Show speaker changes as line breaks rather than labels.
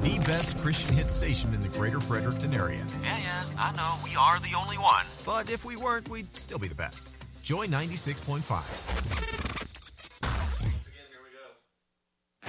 the best Christian hit station in the greater Fredericton area.
Yeah, I know. We are the only one.
But if we weren't, we'd still be the best. Joy 96.5.